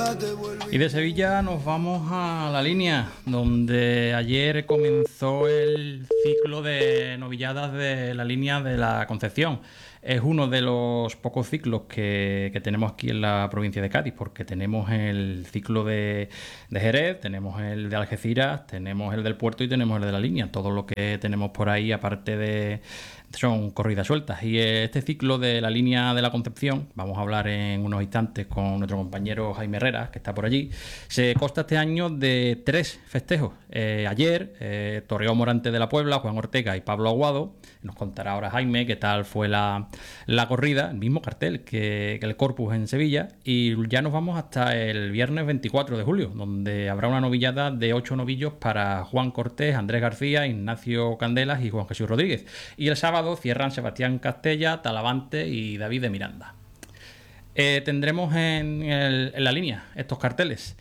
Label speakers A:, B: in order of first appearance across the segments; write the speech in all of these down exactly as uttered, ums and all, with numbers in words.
A: Y de Sevilla nos vamos a La Línea, donde ayer comenzó el ciclo de novilladas de la Línea de la Concepción. Es uno de los pocos ciclos que, que tenemos aquí en la provincia de Cádiz, porque tenemos el ciclo de, de Jerez, tenemos el de Algeciras, tenemos el del Puerto y tenemos el de La Línea. Todo lo que tenemos por ahí, aparte de... son corridas sueltas. Y este ciclo de la Línea de la Concepción, vamos a hablar en unos instantes con nuestro compañero Jaime Herrera, que está por allí, se consta este año de tres festejos. Eh, ayer eh, torreó Morante de la Puebla, Juan Ortega y Pablo Aguado. Nos contará ahora Jaime qué tal fue la, la corrida, el mismo cartel que, que el Corpus en Sevilla. Y ya nos vamos hasta el viernes veinticuatro de julio, donde habrá una novillada de ocho novillos para Juan Cortés, Andrés García, Ignacio Candelas y Juan Jesús Rodríguez. Y el sábado cierran Sebastián Castella, Talavante y David de Miranda. Eh, tendremos en, el, en la línea estos carteles.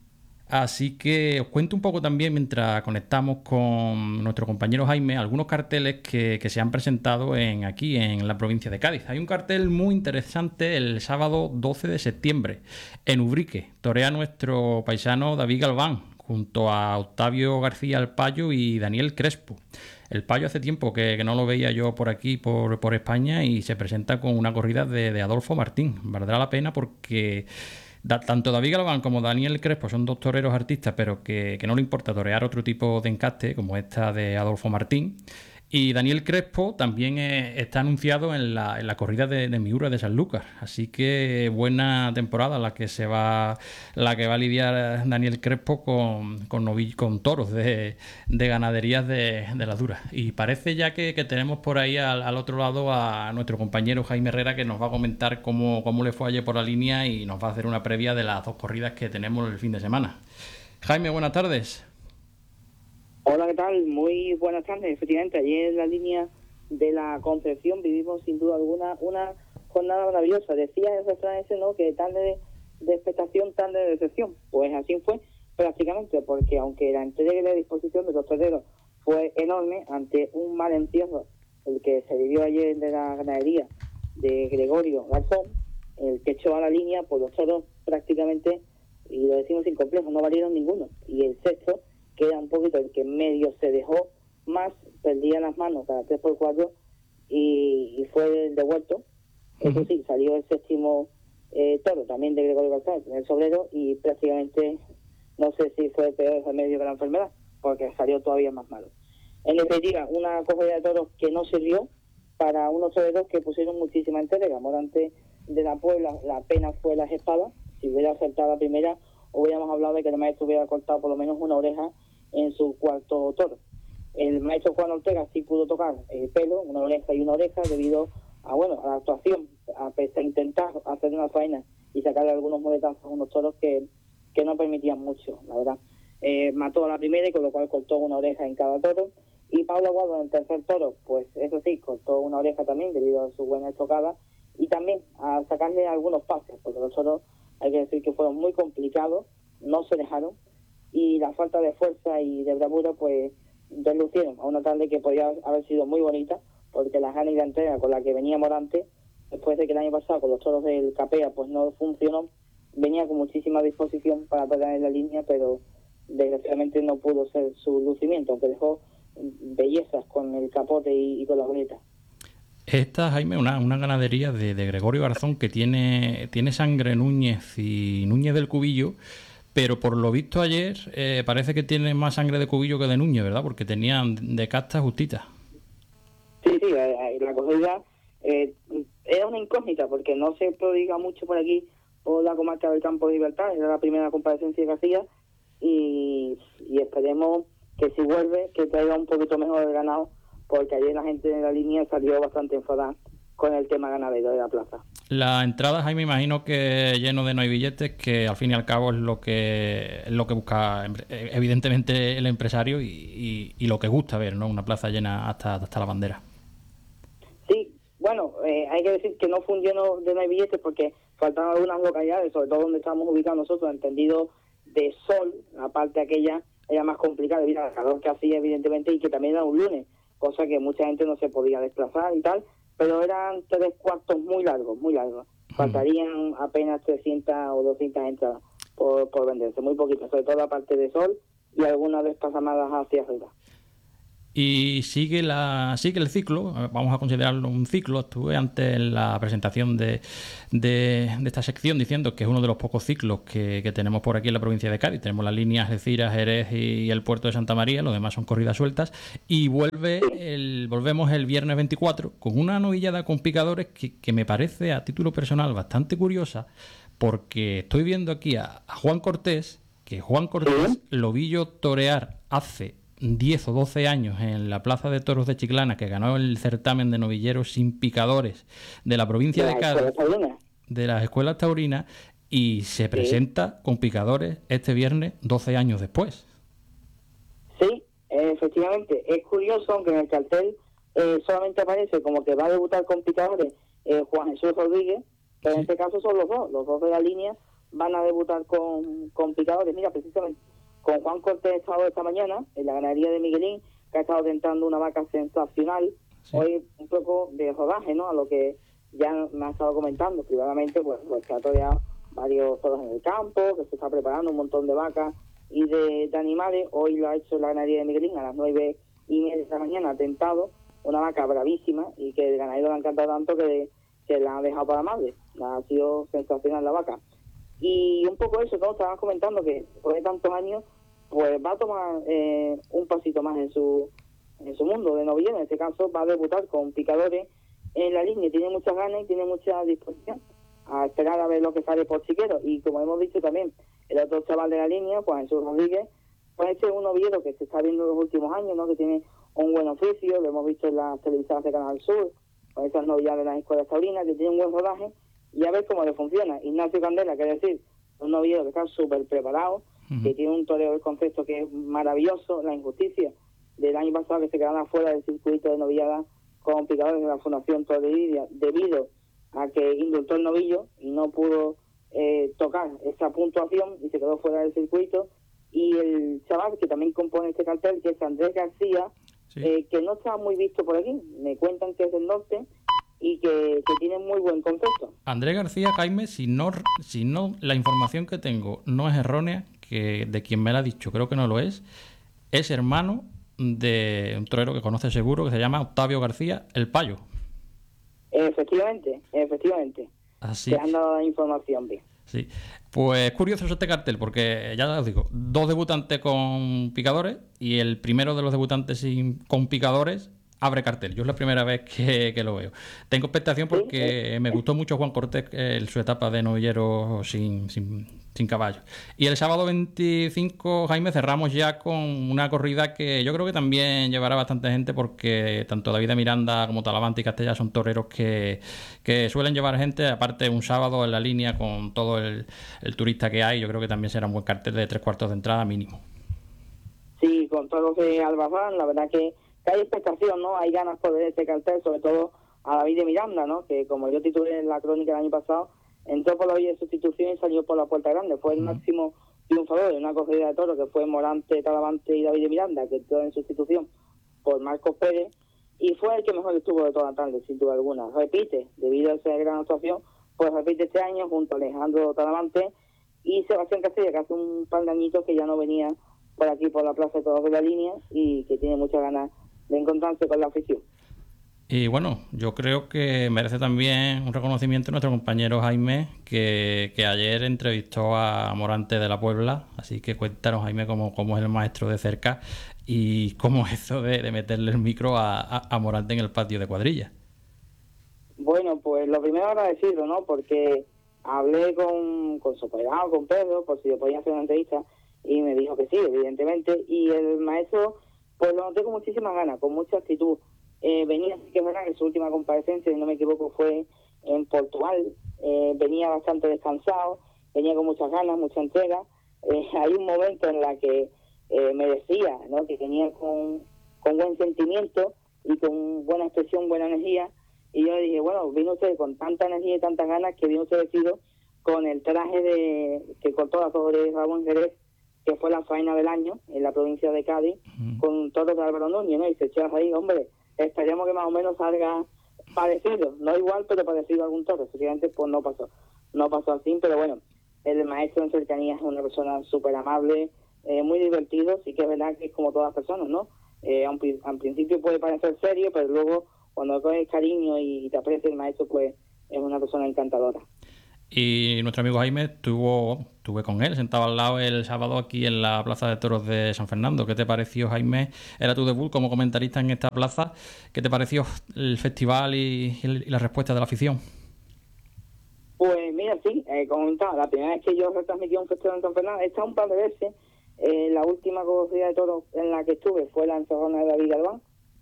A: Así que os cuento un poco también, mientras conectamos con nuestro compañero Jaime, algunos carteles que, que se han presentado en, aquí en la provincia de Cádiz. Hay un cartel muy interesante el sábado doce de septiembre en Ubrique. Torea nuestro paisano David Galván, junto a Octavio García el Payo y Daniel Crespo. El Payo hace tiempo que, que no lo veía yo por aquí, por, por España, y se presenta con una corrida de, de Adolfo Martín. Valdrá la pena porque da, tanto David Galván como Daniel Crespo son dos toreros artistas, pero que, que no le importa torear otro tipo de encaste, como esta de Adolfo Martín. Y Daniel Crespo también eh, está anunciado en la, en la corrida de, de Miura de Sanlúcar. Así que buena temporada la que se va la que va a lidiar Daniel Crespo con, con, novill- con toros de, de ganaderías de, de las duras. Y parece ya que, que tenemos por ahí al, al otro lado a nuestro compañero Jaime Herrera, que nos va a comentar cómo, cómo le fue ayer por la línea y nos va a hacer una previa de las dos corridas que tenemos el fin de semana. Jaime, buenas tardes.
B: Hola, ¿qué tal? Muy buenas tardes. Efectivamente, ayer en la Línea de la Concepción vivimos sin duda alguna una jornada maravillosa. Decía el refrán ese, ¿no?, que tarde de, de expectación, tarde de decepción. Pues así fue prácticamente, porque aunque la entrega y la disposición de los toreros fue enorme, ante un mal encierro, el que se vivió ayer de la ganadería de Gregorio Garzón, el que echó a la línea, pues los toros prácticamente, y lo decimos sin complejo, no valieron ninguno. Y el sexto, que era un poquito el que en medio se dejó más, perdía las manos cada tres por cuatro y, y fue devuelto. Uh-huh. Eso sí, salió el séptimo eh, toro, también de Gregorio González, en el sobrero, y prácticamente no sé si fue peor el remedio que la enfermedad, porque salió todavía más malo. En definitiva, una corrida de toros que no sirvió para unos toreros que pusieron muchísima entrega. Morante de la Puebla, la pena fue las espadas. Si hubiera acertado la primera, hubiéramos hablado de que el maestro hubiera cortado por lo menos una oreja en su cuarto toro. El maestro Juan Ortega sí pudo tocar el pelo, una oreja y una oreja, debido a bueno a la actuación, a, a intentar hacer una faena y sacarle algunos muletazos a unos toros que, que no permitían mucho, la verdad. Eh, mató a la primera y con lo cual cortó una oreja en cada toro. Y Pablo Aguado en el tercer toro, pues eso sí, cortó una oreja también debido a su buena estocada y también a sacarle algunos pases, porque los toros, hay que decir que fueron muy complicados, no se dejaron, y la falta de fuerza y de bravura pues deslucieron a una tarde que podía haber sido muy bonita, porque la gana y la entrega con la que venía Morante, después de que el año pasado con los toros del Capea pues no funcionó, venía con muchísima disposición para pelear en la línea, pero desgraciadamente no pudo ser su lucimiento, aunque dejó bellezas con el capote y, y con las bolitas.
A: Esta, Jaime, una, una ganadería de, de Gregorio Garzón que tiene, tiene sangre Núñez y Núñez del Cubillo, pero por lo visto ayer eh, parece que tiene más sangre de Cubillo que de Núñez, ¿verdad? Porque tenían de casta justita.
B: Sí, sí, la corrida eh, era una incógnita, porque no se prodiga mucho por aquí, por la comarca del Campo de Libertad. Era la primera comparecencia que hacía, y, y esperemos que si vuelve, que traiga un poquito mejor el ganado, porque ayer la gente de la línea salió bastante enfadada con el tema ganadero de la plaza.
A: La entrada, Jaime, imagino que lleno de no hay billetes, que al fin y al cabo es lo que es lo que busca evidentemente el empresario y, y, y lo que gusta ver, ¿no? Una plaza llena hasta, hasta la bandera.
B: Sí, bueno, eh, hay que decir que no fue un lleno de no hay billetes porque faltaban algunas localidades, sobre todo donde estábamos ubicados nosotros, entendido de sol, la parte aquella era más complicada debido al calor que hacía evidentemente, y que también era un lunes, cosa que mucha gente no se podía desplazar y tal, pero eran tres cuartos muy largos, muy largos. Faltarían apenas trescientas o doscientas entradas. por, por venderse, muy poquito, sobre todo la parte de sol y algunas despasamadas hacia arriba.
A: Y sigue la sigue el ciclo, vamos a considerarlo un ciclo. Estuve antes en la presentación de, de, de esta sección diciendo que es uno de los pocos ciclos que, que tenemos por aquí en la provincia de Cádiz. Tenemos las líneas Algeciras, Jerez y el puerto de Santa María, los demás son corridas sueltas. Y vuelve el, volvemos el viernes veinticuatro con una novillada con picadores que, que me parece a título personal bastante curiosa, porque estoy viendo aquí a, a Juan Cortés, que Juan Cortés lo vi yo torear hace diez o doce años en la Plaza de Toros de Chiclana, que ganó el certamen de novilleros sin picadores de la provincia de, de Cádiz, de las escuelas taurinas, y se presenta sí. con picadores este viernes doce años después.
B: Sí, efectivamente, es curioso, aunque en el cartel eh, solamente aparece como que va a debutar con picadores eh, Juan Jesús Rodríguez, pero sí. en este caso son los dos, los dos de la línea van a debutar con, con picadores. Mira, precisamente con Juan Cortés he estado esta mañana en la ganadería de Miguelín, que ha estado tentando una vaca sensacional. Sí. Hoy un poco de rodaje, ¿no? A lo que ya me ha estado comentando privadamente, pues, pues que ha toreado varios toros en el campo, que se está preparando un montón de vacas y de, de animales. Hoy lo ha hecho en la ganadería de Miguelín a las nueve y media de la mañana, ha tentado una vaca bravísima y que el ganadero le ha encantado tanto que, que la ha dejado para madre. Ha sido sensacional la vaca. Y un poco eso, ¿no? Estabas comentando que después de tantos años, pues va a tomar eh, un pasito más en su en su mundo de novillero. En este caso va a debutar con picadores en la línea. Tiene muchas ganas y tiene mucha disposición a esperar a ver lo que sale por Chiquero. Y como hemos dicho también, el otro chaval de la línea, pues Jesús Rodríguez, pues este es un novillero que se está viendo en los últimos años, ¿no? Que tiene un buen oficio, lo hemos visto en las televisadas de Canal Sur, con esas novilladas de las escuelas taurinas, que tiene un buen rodaje. Y a ver cómo le funciona. Ignacio Candela, que es decir, un novillero que está súper preparado, uh-huh. que tiene un toreo del concepto que es maravilloso. La injusticia del año pasado que se quedaron fuera del circuito de novillada con picadores de la Fundación Toro de Lidia, debido a que indultó el novillo y no pudo eh, tocar esa puntuación y se quedó fuera del circuito. Y el chaval que también compone este cartel, que es Andrés García, sí. eh, que no está muy visto por aquí. Me cuentan que es del norte y que, que tiene muy buen concepto.
A: Andrés García, Jaime, si no, si no la información que tengo no es errónea, que de quien me la ha dicho creo que no lo es, es hermano de un torero que conoce seguro, que se llama Octavio García, el Payo.
B: Efectivamente, efectivamente.
A: Así.
B: Te han dado la información bien.
A: Sí, pues curioso este cartel, porque ya os digo, dos debutantes con picadores y el primero de los debutantes sin, con picadores abre cartel. Yo es la primera vez que, que lo veo. Tengo expectación porque me gustó mucho Juan Cortés en su etapa de novillero sin, sin, sin caballo. Y el sábado veinticinco, Jaime, cerramos ya con una corrida que yo creo que también llevará bastante gente, porque tanto David de Miranda como Talavante y Castella son toreros que, que suelen llevar gente. Aparte, un sábado en la línea con todo el, el turista que hay, yo creo que también será un buen cartel de tres cuartos de entrada mínimo.
B: Sí, con todos los de Albazán, la verdad que hay expectación, ¿no? Hay ganas por ver este cartel, sobre todo a David de Miranda, ¿no? Que como yo titulé en la crónica el año pasado, entró por la vía de sustitución y salió por la puerta grande. Fue el uh-huh. máximo triunfador de una corrida de toros, que fue Morante, Talavante y David de Miranda, que entró en sustitución por Marcos Pérez, y fue el que mejor estuvo de toda la tarde, sin duda alguna. Repite, debido a esa gran actuación, pues repite este año junto a Alejandro Talavante y Sebastián Castella, que hace un par de añitos que ya no venía por aquí, por la Plaza de Toros de la Línea, y que tiene muchas ganas de encontrarse con la afición.
A: Y bueno, yo creo que merece también un reconocimiento nuestro compañero Jaime, que, que ayer entrevistó a Morante de la Puebla. Así que cuéntanos, Jaime, cómo, cómo es el maestro de cerca y cómo es eso de, de meterle el micro a, a, a Morante en el patio de cuadrilla.
B: Bueno, pues lo primero agradecido, ¿no? Porque hablé con, con su operado, con Pedro, por si yo podía hacer una entrevista, y me dijo que sí, evidentemente. Y el maestro, pues lo noté con muchísimas ganas, con mucha actitud. Eh, venía, sí que es verdad que su última comparecencia, si no me equivoco, fue en Portugal. Eh, venía bastante descansado, venía con muchas ganas, mucha entrega. Eh, hay un momento en la que eh, me decía, ¿no?, que venía con, con buen sentimiento y con buena expresión, buena energía. Y yo le dije, bueno, vino usted con tanta energía y tantas ganas que vino usted vestido con el traje de que cortó la torre de Ramón Jerez, que fue la faena del año en la provincia de Cádiz, uh-huh. con toros de Álvaro Núñez, ¿no? Y se echó ahí, hombre, esperemos que más o menos salga parecido, no igual, pero parecido a algún toro. Efectivamente, pues no pasó, no pasó así, pero bueno, el maestro en cercanías es una persona súper amable, eh, muy divertido, sí que es verdad que es como todas las personas, ¿no? Eh, al principio puede parecer serio, pero luego cuando coges cariño y te aprecia el maestro, pues es una persona encantadora.
A: Y nuestro amigo Jaime, estuvo, estuve con él, sentado al lado el sábado aquí en la Plaza de Toros de San Fernando. ¿Qué te pareció, Jaime? Era tu debut como comentarista en esta plaza. ¿Qué te pareció el festival y, y la respuesta de la afición?
B: Pues mira, sí, eh, comentaba, la primera vez que yo retransmití un festival en San Fernando, he estado un par de veces. Eh, la última corrida de toros en la que estuve fue la encerrona de David Galván.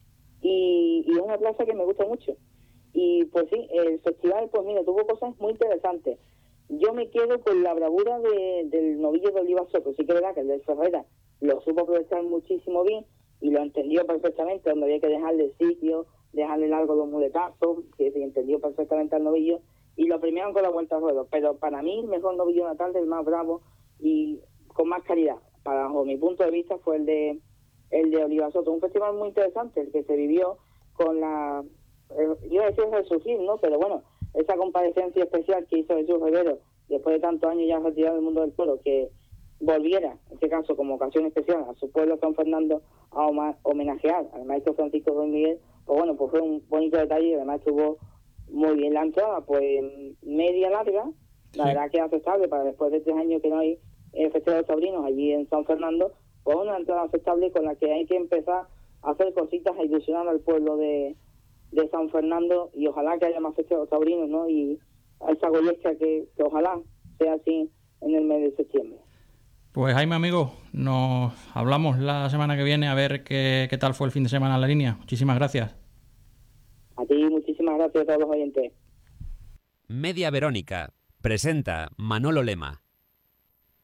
B: Y, y es una plaza que me gusta mucho. Y pues sí, el festival, pues mira, tuvo cosas muy interesantes. Yo me quedo con la bravura de, del novillo de Oliva Soto. Sí que es verdad que el del Ferrera lo supo aprovechar muchísimo bien y lo entendió perfectamente, donde había que dejarle sitio, dejarle largo los muletazos, que se entendió perfectamente al novillo, y lo premiaron con la vuelta al ruedo. Pero para mí el mejor novillo de la tarde, el más bravo y con más calidad, para bajo mi punto de vista, fue el de el de Oliva Soto. Un festival muy interesante, el que se vivió con la... Eh, iba a decir resurgir, ¿no? Pero bueno, esa comparecencia especial que hizo Jesús Rivero, después de tantos años ya retirado del mundo del toro, que volviera, en este caso como ocasión especial, a su pueblo San Fernando a homenajear al maestro Francisco Ruiz Miguel, pues bueno, pues fue un bonito detalle y además estuvo muy bien la entrada, pues media larga, la sí. verdad que es aceptable para después de tres años que no hay eh, Festival de Sobrinos allí en San Fernando, pues una entrada aceptable con la que hay que empezar a hacer cositas a ilusionar al pueblo de, de San Fernando, y ojalá que haya más festivos taurinos, ¿no? Y a esa goyesca que, que ojalá sea así en el mes de septiembre.
A: Pues Jaime, amigo, nos hablamos la semana que viene a ver qué, qué tal fue el fin de semana en la línea. Muchísimas gracias.
B: A ti, muchísimas gracias a todos los oyentes.
C: Media Verónica presenta Manolo Lema.